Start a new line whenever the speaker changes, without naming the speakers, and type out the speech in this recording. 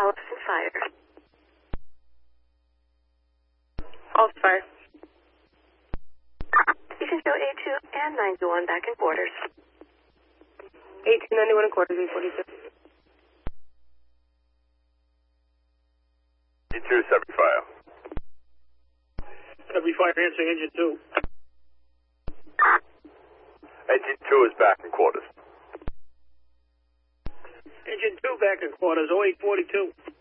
Alps and fire.
Alps fire.
You can show A2 and 91 back in quarters.
1891 and quarters, 842.
Engine 2, Sudbury Fire.
Sudbury Fire answering engine 2.
Engine 2 is back in quarters.
Engine 2 back in quarters, 0842.